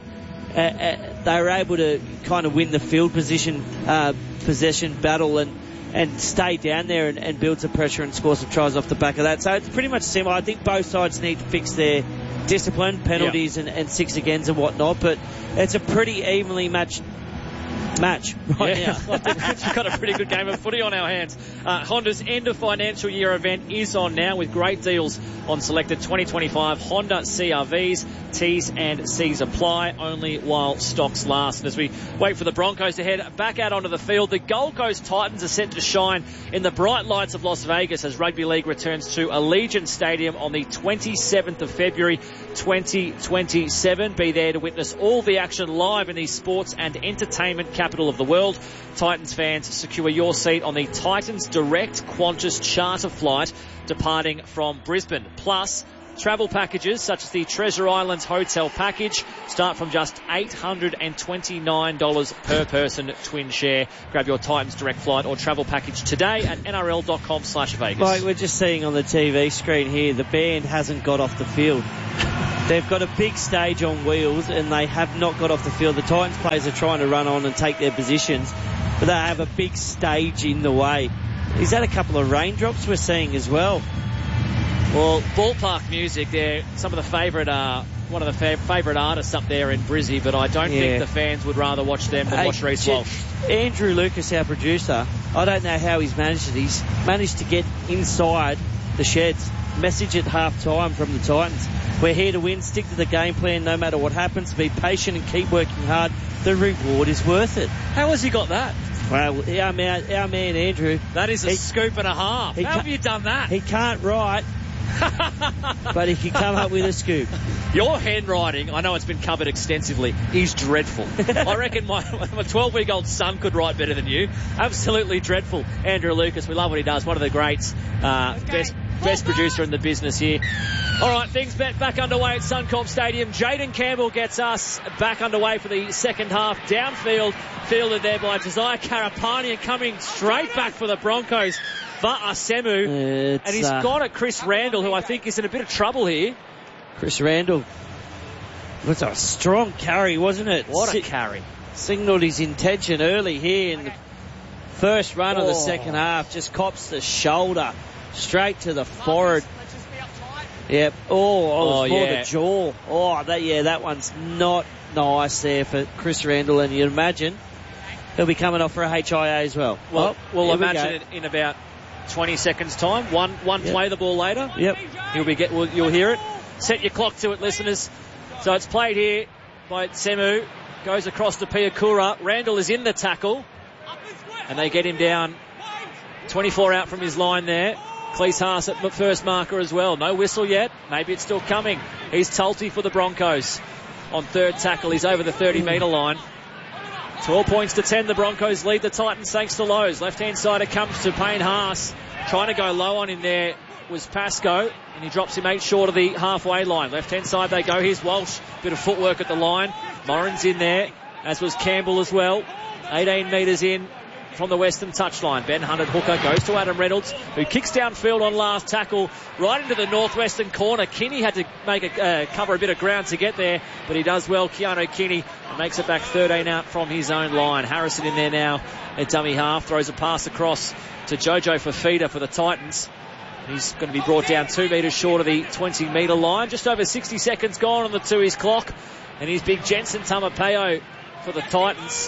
they were able to kind of win the field possession battle and stay down there and build some pressure and score some tries off the back of that. So it's pretty much similar. I think both sides need to fix their discipline, penalties and 6 agains and whatnot, but it's a pretty evenly matched match right now. We've got a pretty good game of footy on our hands. Honda's end of financial year event is on now with great deals on selected 2025 Honda CRVs. T's and C's apply only while stocks last. And as we wait for the Broncos to head back out onto the field, the Gold Coast Titans are set to shine in the bright lights of Las Vegas as Rugby League returns to Allegiant Stadium on the 27th of February 2027. Be there to witness all the action live in the sports and entertainment capital of the world. Titans fans, secure your seat on the Titans Direct Qantas charter flight departing from Brisbane. Plus, travel packages such as the Treasure Islands Hotel package start from just $829 per person twin share. Grab your Titans Direct flight or travel package today at nrl.com/Vegas. Like we're just seeing on the TV screen here, the band hasn't got off the field. They've got a big stage on wheels and they have not got off the field. The Titans players are trying to run on and take their positions, but they have a big stage in the way. Is that a couple of raindrops we're seeing as well? Well, ballpark music, they're some of the favourite, one of the favourite artists up there in Brizzy, but I don't think the fans would rather watch them than watch Reece Walsh. Andrew Lucas, our producer, I don't know how he's managed it. He's managed to get inside the sheds. Message at half-time from the Titans. We're here to win, stick to the game plan no matter what happens, be patient and keep working hard. The reward is worth it. How has he got that? Well, our man Andrew. That is a scoop and a half. How have you done that? He can't write, but he can come up with a scoop. Your handwriting, I know it's been covered extensively, is dreadful. I reckon my 12-week-old son could write better than you. Absolutely dreadful. Andrew Lucas, we love what he does. One of the greats. Best producer in the business here. All right, things back underway at Suncorp Stadium. Jaden Campbell gets us back underway for the second half. Downfield, fielded there by Josiah Karapani, and coming straight back for the Broncos, Va'asemu. And he's got a Chris Randall, who I think is in a bit of trouble here. Chris Randall. It was a strong carry, wasn't it? What a carry. Signalled his intention early here in the first run of the second half. Just cops the shoulder. Straight to the forehead. Yep. More the jaw. That one's not nice there for Chris Randall, and you'd imagine he'll be coming off for a HIA as well. Well, we'll imagine it in about 20 seconds time. One play the ball later. Yep. You'll hear it. Set your clock to it, listeners. So it's played here by Semu. Goes across to Piakura. Randall is in the tackle, and they get him down 24 out from his line there. Cleese Haas at first marker as well. No whistle yet. Maybe it's still coming. He's Tulty for the Broncos. On third tackle, he's over the 30-metre line. 12 points to 10. The Broncos lead the Titans thanks to Lowe's. Left-hand side it comes to Payne Haas. Trying to go low on him there was Pascoe, and he drops him 8 short of the halfway line. Left-hand side they go. Here's Walsh. Bit of footwork at the line. Morin's in there, as was Campbell as well. 18 metres in from the western touchline. Ben Hunt at hooker goes to Adam Reynolds, who kicks downfield on last tackle right into the northwestern corner. Kinney had to make cover a bit of ground to get there, but he does well. Keanu Kinney makes it back 13 out from his own line. Harrison in there now at dummy half, throws a pass across to Jojo Fafita for the Titans. He's going to be brought down 2 metres short of the 20-metre line. Just over 60 seconds gone on the 2-ish clock, and here's big Jensen Tamapeo for the Titans.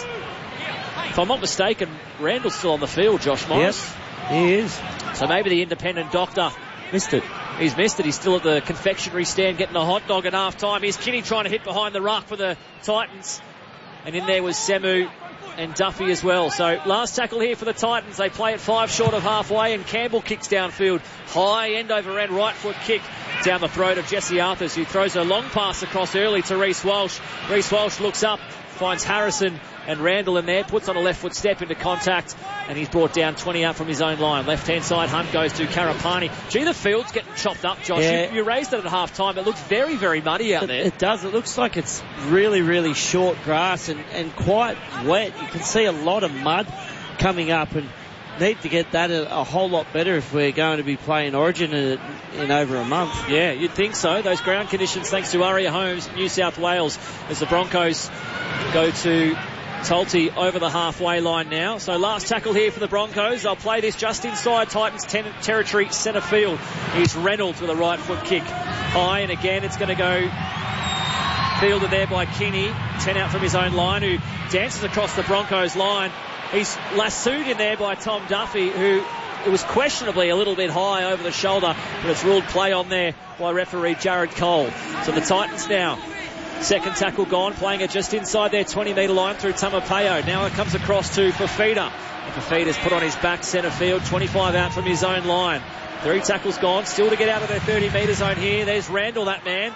If I'm not mistaken, Randall's still on the field, Josh Morris. Yes, he is. So maybe the independent doctor missed it. He's missed it. He's still at the confectionery stand getting a hot dog at half time. Here's Kinney trying to hit behind the ruck for the Titans. And in there was Semu and Duffy as well. So last tackle here for the Titans. They play it 5 short of halfway, and Campbell kicks downfield. High end over end right foot kick down the throat of Jesse Arthurs, who throws a long pass across early to Reece Walsh. Reece Walsh looks up, finds Harrison and Randall in there, puts on a left foot step into contact, and he's brought down 20 out from his own line. Left-hand side, Hunt goes to Karapani. Gee, the field's getting chopped up, Josh. Yeah. You raised it at half-time. It looks very, very muddy out there. It does. It looks like it's really, really short grass and quite wet. You can see a lot of mud coming up, and need to get that a whole lot better if we're going to be playing Origin in over a month. Yeah, you'd think so. Those ground conditions, thanks to Aria Homes, New South Wales, as the Broncos go to Tulty over the halfway line now. So last tackle here for the Broncos. They'll play this just inside Titans territory, centre field. Here's Reynolds with a right foot kick. High, and again it's going to go Fielded there by Kinney. 10 out from his own line, who dances across the Broncos line. He's lassoed in there by Tom Duffy, who it was questionably a little bit high over the shoulder, but it's ruled play on there by referee Jared Cole. So the Titans now, second tackle gone, playing it just inside their 20-metre line through Tamapeo. Now it comes across to Fafita. Fafita's put on his back centre field, 25 out from his own line. 3 tackles gone, still to get out of their 30-metre zone here. There's Randall, that man.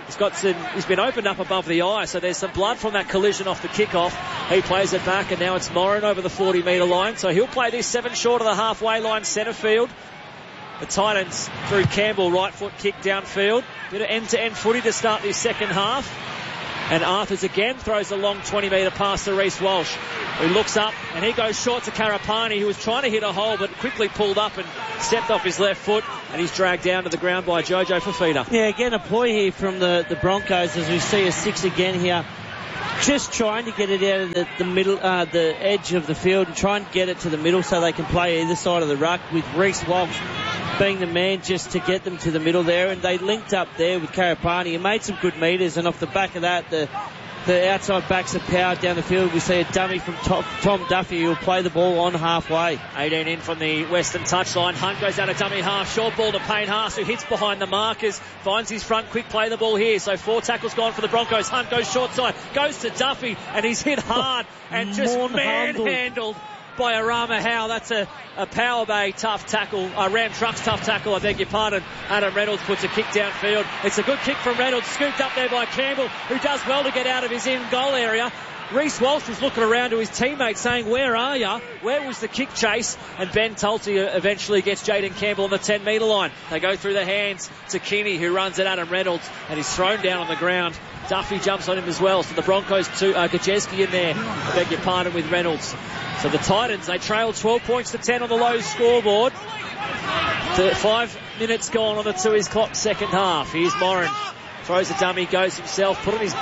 He's been opened up above the eye, so there's some blood from that collision off the kickoff. He plays it back, and now it's Moran over the 40-metre line. So he'll play this 7 short of the halfway line centre field. The Titans through Campbell, right foot kick downfield. Bit of end-to-end footy to start this second half. And Arthurs again throws a long 20-metre pass to Reece Walsh, who looks up, and he goes short to Karapani, who was trying to hit a hole but quickly pulled up and stepped off his left foot, and he's dragged down to the ground by Jojo Fafita. Yeah, again a ploy here from the Broncos as we see a 6 again here. Just trying to get it out of the middle, the edge of the field, and try and get it to the middle so they can play either side of the ruck, with Reece Walsh being the man just to get them to the middle there. And they linked up there with Karapani and made some good metres, and off the back of that, the outside backs have powered down the field. We see a dummy from Tom Duffy, who will play the ball on halfway. 18 in from the Western touchline. Hunt goes out a dummy half. Short ball to Payne Haas, who hits behind the markers. Finds his front. Quick play the ball here. So 4 tackles gone for the Broncos. Hunt goes short side. Goes to Duffy, and he's hit hard and just manhandled by Arama Howe. That's a Power Bay tough tackle, Ram Trucks tough tackle, I beg your pardon. Adam Reynolds puts a kick downfield. It's a good kick from Reynolds, scooped up there by Campbell, who does well to get out of his in-goal area. Reece Walsh was looking around to his teammate saying, where are you? Where was the kick chase? And Ben Tulty eventually gets Jaden Campbell on the 10-metre line. They go through the hands to Kinney, who runs at Adam Reynolds, and he's thrown down on the ground. Duffy jumps on him as well. So the Broncos, Gajeski in there, I beg your pardon, with Reynolds. So the Titans, they trail 12 points to 10 on the low scoreboard. 5 minutes gone on the 2 clock second half. Here's Moran. Throws a dummy, goes himself,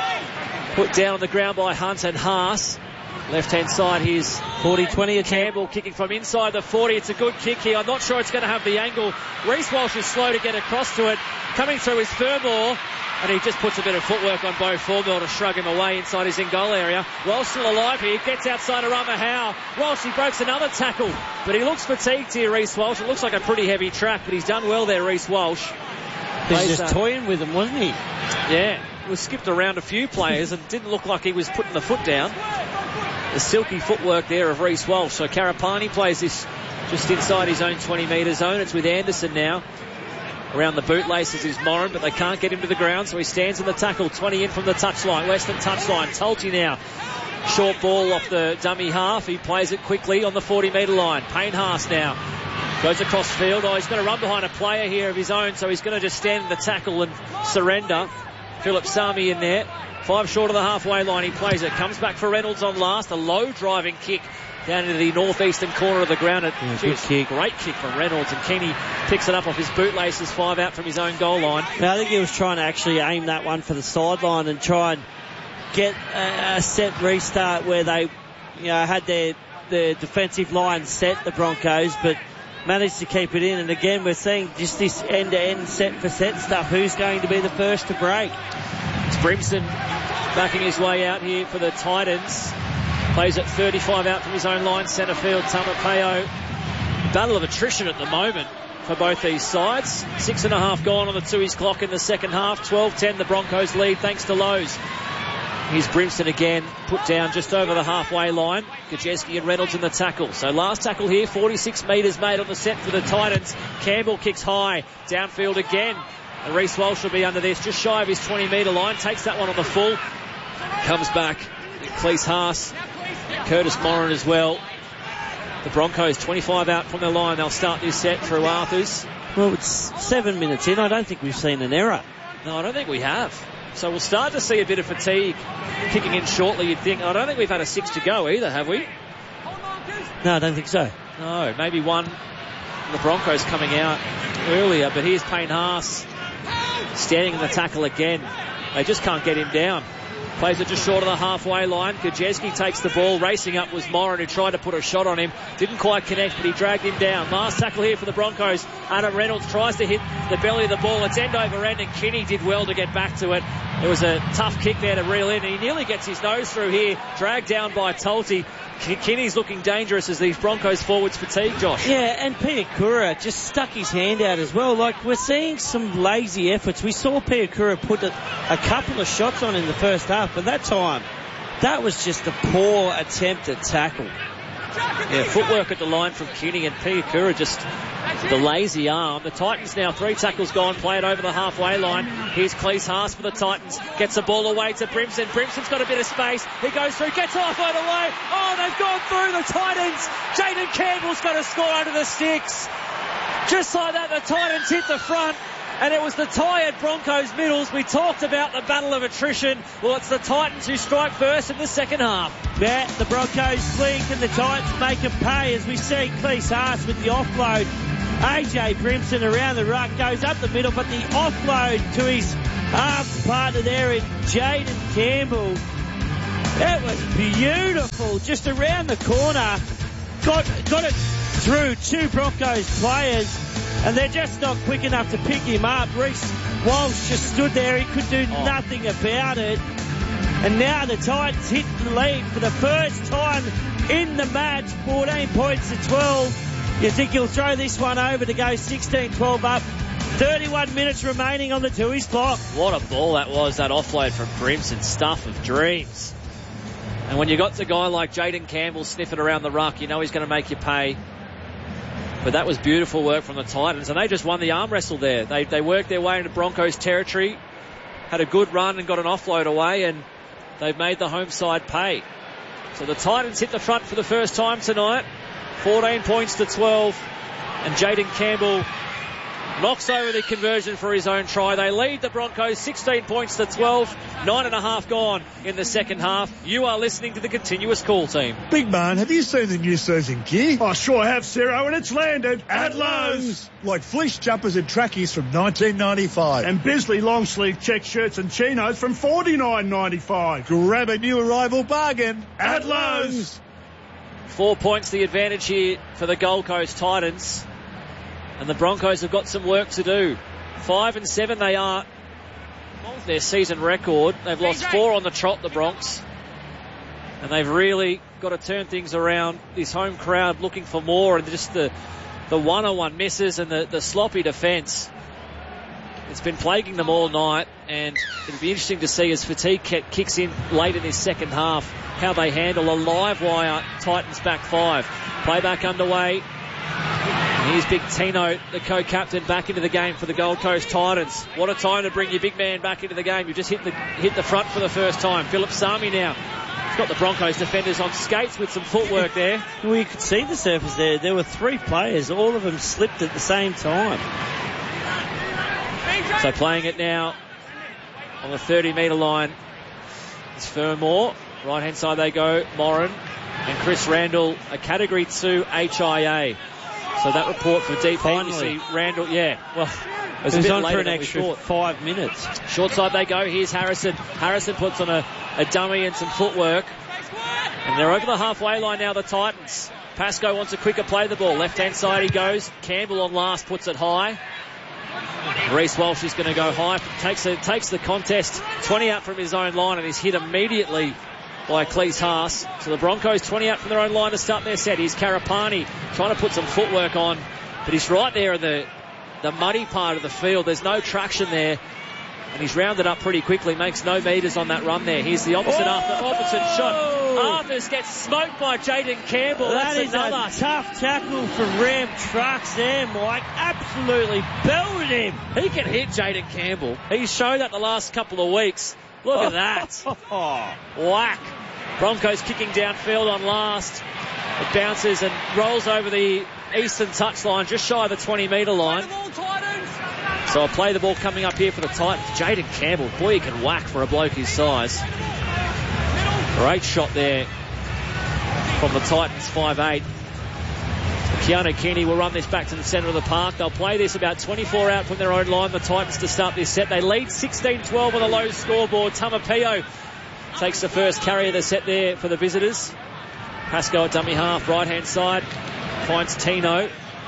put down on the ground by Hunt and Haas. Left-hand side, here's 40-20. Campbell kicking from inside the 40. It's a good kick here. I'm not sure it's going to have the angle. Reece Walsh is slow to get across to it. Coming through is Fermor, and he just puts a bit of footwork on Beau Fermor to shrug him away inside his in-goal area. Walsh still alive here. Gets outside Arama Howe. Walsh, he breaks another tackle, but he looks fatigued here, Reece Walsh. It looks like a pretty heavy track, but he's done well there, Reece Walsh. He's just toying with him, wasn't he? Yeah. Was skipped around a few players and didn't look like he was putting the foot down. The silky footwork there of Reece Walsh. So Karapani plays this just inside his own 20-metre zone. It's with Anderson now. Around the bootlaces is Moran, but they can't get him to the ground, so he stands in the tackle. 20 in from the touchline, Western touchline. Tulty now. Short ball off the dummy half. He plays it quickly on the 40-metre line. Payne Haas now. Goes across field. Oh, he's going to run behind a player here of his own, so he's going to just stand in the tackle and surrender. Philip Sami in there. 5 short of the halfway line. He plays it. Comes back for Reynolds on last. A low driving kick down into the northeastern corner of the ground. Good kick. Great kick from Reynolds, and Kenny picks it up off his bootlaces. 5 out from his own goal line. Now, I think he was trying to actually aim that one for the sideline and try and get a set restart where they had their defensive line set, the Broncos, but managed to keep it in. And again, we're seeing just this end-to-end set-for-set stuff. Who's going to be the first to break? It's Brimson backing his way out here for the Titans. Plays at 35 out from his own line, centre field, Tamapeo. Battle of attrition at the moment for both these sides. 6.5 gone on the 2 clock in the second half. 12-10 the Broncos lead thanks to Lowe's. Here's Brimson again, put down just over the halfway line. Gajeski and Reynolds in the tackle. So last tackle here, 46 metres made on the set for the Titans. Campbell kicks high, downfield again. And Reece Walsh will be under this, just shy of his 20-metre line. Takes that one on the full. Comes back. Cleese Haas, Curtis Moran as well. The Broncos 25 out from their line. They'll start this set through Arthurs. Well, it's 7 minutes in. I don't think we've seen an error. No, I don't think we have. So we'll start to see a bit of fatigue kicking in shortly, you'd think. I don't think we've had a 6 to go either, have we? No, I don't think so. No, maybe one. The Broncos coming out earlier, but here's Payne Haas standing in the tackle again. They just can't get him down. Plays it just short of the halfway line. Gajewski takes the ball. Racing up was Moran, who tried to put a shot on him. Didn't quite connect, but he dragged him down. Last tackle here for the Broncos. Adam Reynolds tries to hit the belly of the ball. It's end over end, and Kinney did well to get back to it. It was a tough kick there to reel in. He nearly gets his nose through here. Dragged down by Tulty. Kinney's looking dangerous as these Broncos forwards fatigue, Josh. Yeah, and Piakura just stuck his hand out as well. Like, we're seeing some lazy efforts. We saw Piakura put a couple of shots on in the first half, but that time, that was just a poor attempt at tackle. Yeah, footwork at the line from Kinney, and Piakura just the lazy arm. The Titans now 3 tackles gone, play it over the halfway line. Here's Cleese Haas for the Titans. Gets the ball away to Brimson. Brimson's got a bit of space. He goes through, gets off on the way. Oh, they've gone through the Titans. Jaden Campbell's got to score under the sticks. Just like that, the Titans hit the front. And it was the tired Broncos middles. We talked about the battle of attrition. Well, it's the Titans who strike first in the second half. Yeah, the Broncos blink and the Titans make them pay as we see Cleese Haas with the offload. AJ Brimson around the ruck, goes up the middle, but the offload to his half partner there in Jaden Campbell. That was beautiful. Just around the corner. Got it through 2 Broncos players. And they're just not quick enough to pick him up. Reece Walsh just stood there. He could do nothing about it. And now the Titans hit the lead for the first time in the match. 14 points to 12. You think he'll throw this one over to go 16-12 up. 31 minutes remaining on the Tooheys clock. What a ball that was, that offload from Brimson. Stuff of dreams. And when you got a guy like Jaden Campbell sniffing around the ruck, you know he's going to make you pay. But that was beautiful work from the Titans, and they just won the arm wrestle there. They worked their way into Broncos territory, had a good run and got an offload away, and they've made the home side pay. So the Titans hit the front for the first time tonight, 14 points to 12, and Jaden Campbell knocks over the conversion for his own try. They lead the Broncos 16 points to 12, 9.5 gone in the second half. You are listening to the Continuous Call team. Big man, have you seen the new season gear? I sure have, Ciro, and it's landed at Lowe's. Like fleece jumpers and trackies from 1995. And Bisley long sleeve check shirts and chinos from $49.95. Grab a new arrival bargain at Lowe's. 4 points the advantage here for the Gold Coast Titans. And the Broncos have got some work to do. 5-7 they are. Their season record. They've lost 4 on the trot, the Bronx. And they've really got to turn things around. This home crowd looking for more, and just the one-on-one misses and the sloppy defence. It's been plaguing them all night, and it'll be interesting to see as fatigue kicks in late in this second half how they handle a live wire Titans back 5. Playback underway. Here's Big Tino, the co-captain, back into the game for the Gold Coast Titans. What a time to bring your big man back into the game. You just hit the front for the first time. Philip Sami now. He's got the Broncos defenders on skates with some footwork there. Well, you could see the surface there. There were 3 players. All of them slipped at the same time. So playing it now on the 30-metre line is Fermor. Right-hand side they go, Moran and Chris Randall, a Category 2 HIA. So that report for deep line, you see Randall, well, it was a bit on later for an than extra we thought. 5 minutes. Short side they go, here's Harrison. Harrison puts on a dummy and some footwork. And they're over the halfway line now, the Titans. Pascoe wants a quicker play the ball. Left-hand side he goes. Campbell on last puts it high. Reece Walsh is going to go high. Takes the contest 20 out from his own line, and he's hit immediately by Cleese Haas. So the Broncos 20 out from their own line to start their set. Here's Karapani trying to put some footwork on, but he's right there in the muddy part of the field. There's no traction there, and he's rounded up pretty quickly. Makes no meters on that run there. Here's the opposite shot. Arthurs gets smoked by Jaden Campbell. That is another tough tackle for Ram Trucks there, Mike. Absolutely belted him. He can hit Jaden Campbell. He's shown that the last couple of weeks. Look at that. Whack. Broncos kicking downfield on last. It bounces and rolls over the eastern touchline, just shy of the 20-metre line. So I'll play the ball coming up here for the Titans. Jaden Campbell, boy, he can whack for a bloke his size. Great shot there from the Titans, 5'8". Keanu Kearney will run this back to the centre of the park. They'll play this about 24 out from their own line, the Titans, to start this set. They lead 16-12 on the low scoreboard. Tamapio takes the first carry of the set there for the visitors. Pascoe at dummy half, right-hand side, finds Tino.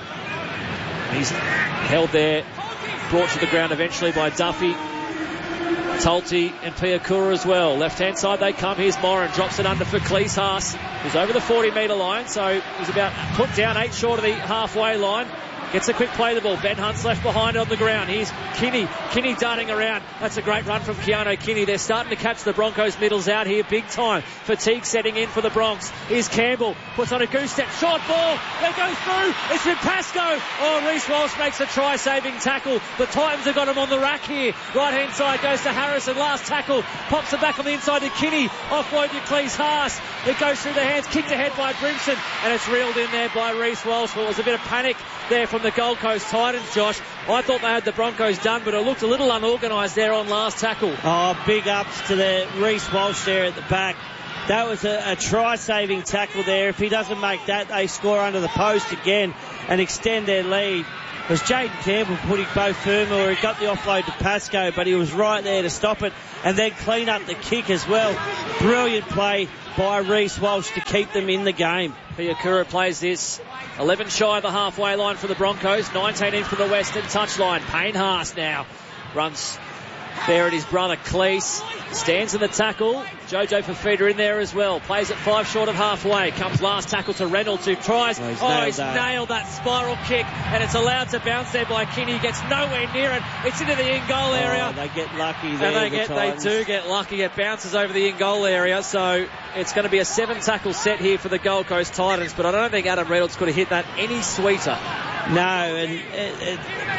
He's held there, brought to the ground eventually by Duffy. Tulti and Piakura as well. Left-hand side they come. Here's Moran. Drops it under for Cleese-Haas, who's over the 40-metre line, so he's about put down 8 short of the halfway line. Gets a quick play the ball. Ben Hunt's left behind on the ground. Here's Kinney. Kinney darting around. That's a great run from Keanu Kinney. They're starting to catch the Broncos middles out here big time. Fatigue setting in for the Bronx. Here's Campbell. Puts on a goose step. Short ball. They go through. It's with Pascoe. Oh, Reece Walsh makes a try-saving tackle. The Titans have got him on the rack here. Right-hand side goes to Harrison. Last tackle. Pops it back on the inside to Kinney. Offload to Cleese-Haas. It goes through the hands. Kicked ahead by Brimson. And it's reeled in there by Reece Walsh. Well, it was a bit of panic there from the Gold Coast Titans, Josh. I thought they had the Broncos done, but it looked a little unorganised there on last tackle. Oh, big ups to the Reece Walsh there at the back. That was a try-saving tackle there. If he doesn't make that, they score under the post again and extend their lead. It was Jaden Campbell putting both firm, or he got the offload to Pascoe, but he was right there to stop it and then clean up the kick as well. Brilliant play by Reece Walsh to keep them in the game. Piakura plays this. 11 shy of the halfway line for the Broncos. 19 in for the Western touchline. Payne Haas now runs there at his brother Cleese. Stands in the tackle. Jojo Fafita in there as well. Plays it 5 short of halfway. Comes last tackle to Reynolds, who tries. He's nailed that spiral kick, and it's allowed to bounce there by Kinney. Gets nowhere near it. It's into the in-goal area. They get lucky there. And they do get lucky. It bounces over the in-goal area. So it's going to be a 7-tackle set here for the Gold Coast Titans, but I don't think Adam Reynolds could have hit that any sweeter. No, and it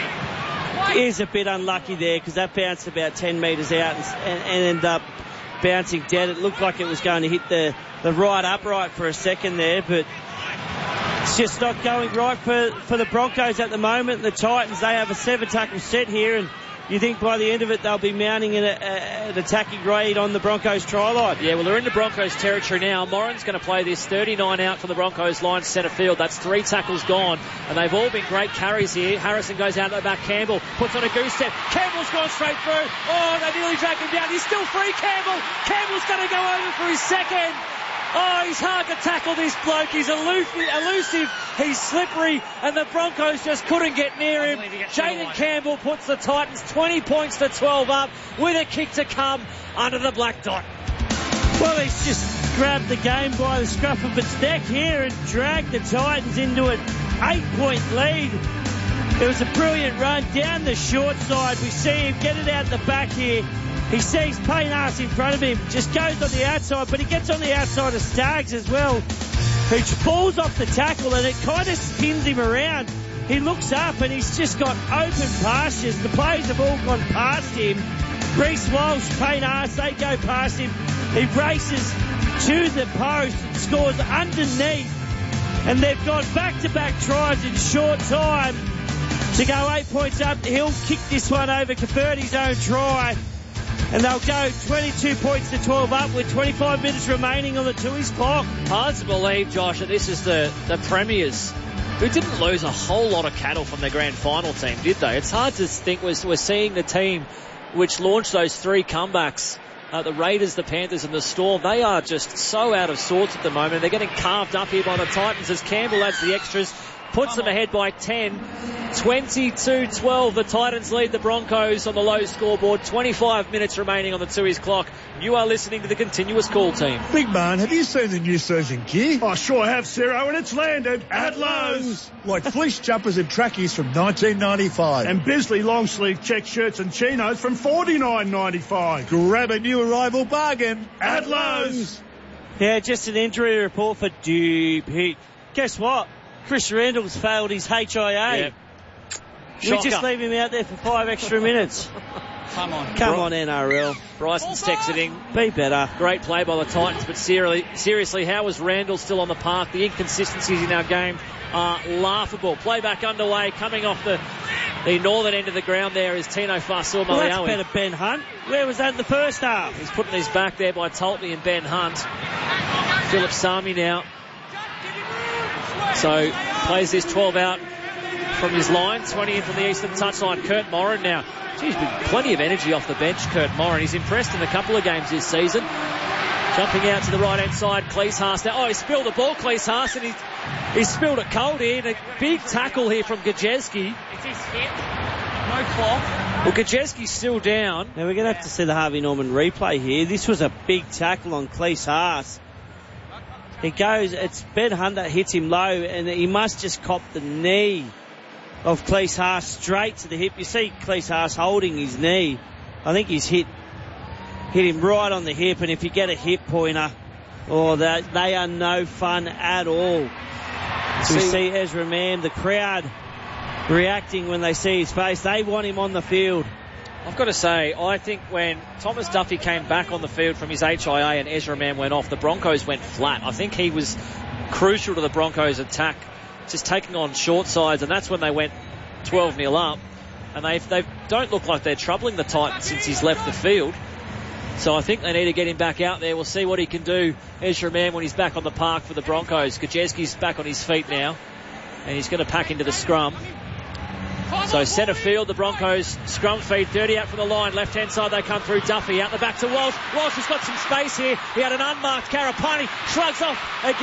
is a bit unlucky there because that bounced about 10 metres out and ended up bouncing dead. It looked like it was going to hit the right upright for a second there, but it's just not going right for the Broncos at the moment. The Titans, they have a 7-tackle set here, and you think by the end of it they'll be mounting an attacking raid on the Broncos try line. Yeah, well, they're into Broncos territory now. Moran's going to play this 39 out for the Broncos line centre field. That's 3 tackles gone, and they've all been great carries here. Harrison goes out at the back. Campbell puts on a goose step. Campbell's gone straight through. Oh, they nearly drag him down. He's still free, Campbell. Campbell's going to go over for his second. Oh, he's hard to tackle, this bloke. He's elusive. He's slippery, and the Broncos just couldn't get near him. Jaden Campbell puts the Titans 20 points to 12 up with a kick to come under the black dot. Well, he's just grabbed the game by the scruff of its neck here and dragged the Titans into an 8-point lead. It was a brilliant run down the short side. We see him get it out the back here. He sees Payne Haas in front of him, just goes on the outside, but he gets on the outside of Staggs as well, who falls off the tackle, and it kind of spins him around. He looks up and he's just got open pastures. The players have all gone past him. Reece Walsh, Payne Haas, they go past him. He races to the post and scores underneath, and they've got back-to-back tries in short time to go 8 points up. He'll kick this one over, convert his own try, and they'll go 22 points to 12 up with 25 minutes remaining on the Tooheys clock. Hard to believe, Josh, that this is the Premiers who didn't lose a whole lot of cattle from their grand final team, did they? It's hard to think we're seeing the team which launched those 3 comebacks, the Raiders, the Panthers and the Storm. They are just so out of sorts at the moment. They're getting carved up here by the Titans as Campbell adds the extras, puts them ahead by 10. 22-12. The Titans lead the Broncos on the low scoreboard. 25 minutes remaining on the Tooheys clock. You are listening to the Continuous Call team. Big man, have you seen the new season gear? I sure have, Ciro, and it's landed at Lowe's. Like fleece jumpers and trackies from 1995. And Bisley long sleeve check shirts and chinos from $49.95. Grab a new arrival bargain at Lowe's. Yeah, just an injury report for Deep Heat. Guess what? Chris Randall's failed his HIA. Yep. We just leave him out there for 5 extra minutes. Come on, NRL. Bryson's texting. Be better. Great play by the Titans, but seriously, how was Randall still on the park? The inconsistencies in our game are laughable. Playback underway, coming off the northern end of the ground there is Tino Fa'asuamaleaui. Well, that's better Ben Hunt. Where was that in the first half? He's putting his back there by Tultney and Ben Hunt. Philip Sami now. So, plays this 12 out from his line, 20 in from the eastern touchline. Kurt Moran now. He's been plenty of energy off the bench, Kurt Moran. He's impressed in a couple of games this season. Jumping out to the right-hand side, Cleese now. Oh, he spilled the ball, Cleese, and he spilled it cold here. And a big tackle here from Gajeski. It's his hip. No clock. Well, Gajeski's still down. Now, we're going to have to see the Harvey Norman replay here. This was a big tackle on Cleese Haas. It goes, it's Ben Hunt that hits him low, and he must just cop the knee of Cleese Haas straight to the hip. You see Cleese Haas holding his knee. I think he's hit him right on the hip, and if you get a hip pointer, they are no fun at all. So we see Ezra Mam, the crowd reacting when they see his face. They want him on the field. I've got to say, I think when Thomas Duffy came back on the field from his HIA and Ezra Mam went off, the Broncos went flat. I think he was crucial to the Broncos' attack, just taking on short sides, and that's when they went 12-0 up. And they don't look like they're troubling the Titans since he's left the field. So I think they need to get him back out there. We'll see what he can do, Ezra Mam, when he's back on the park for the Broncos. Gajeski's back on his feet now, and he's going to pack into the scrum. So centre field, the Broncos scrum feed, 30 out from the line, left-hand side they come through, Duffy out the back to Walsh. Walsh has got some space here. He had an unmarked Karapani, shrugs off again.